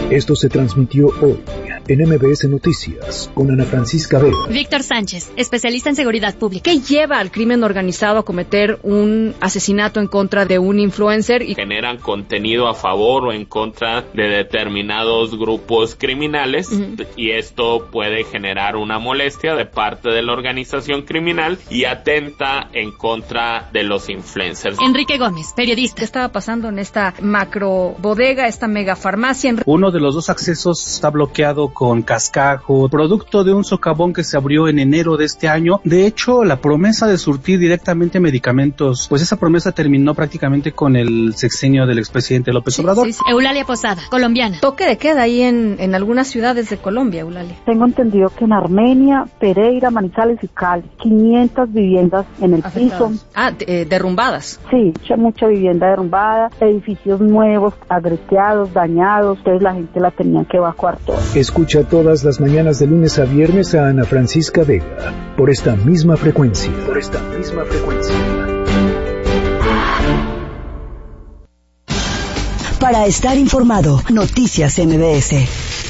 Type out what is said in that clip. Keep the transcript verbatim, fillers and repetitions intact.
Esto se transmitió hoy en M B S Noticias con Ana Francisca Vega. Víctor Sánchez, especialista en seguridad pública. ¿Qué lleva al crimen organizado a cometer un asesinato en contra de un influencer? Y generan contenido a favor o en contra de determinados grupos criminales, uh-huh. y esto puede generar una molestia de parte de la organización criminal y atenta en contra de los influencers. Enrique Gómez, periodista. ¿Qué estaba pasando en esta macro bodega, esta mega farmacia? Uno de los dos accesos está bloqueado con cascajo, producto de un socavón que se abrió en enero de este año. De hecho, la promesa de surtir directamente medicamentos, pues esa promesa terminó prácticamente con el sexenio del expresidente López sí, Obrador. Sí, sí. Eulalia Posada, colombiana. Toque de queda ahí en, en algunas ciudades de Colombia, Eulalia. Tengo entendido que en Armenia, Pereira, Manizales y Cali, quinientas viviendas en el Afectadas. piso. Ah, eh, derrumbadas. Sí, mucha, mucha vivienda derrumbada, edificios nuevos, agreteados, dañados, entonces la gente la tenía que evacuar toda. Escucha todas las mañanas de lunes a viernes a Ana Francisca Vega, por esta misma frecuencia. Por esta misma frecuencia. Para estar informado, Noticias M B S.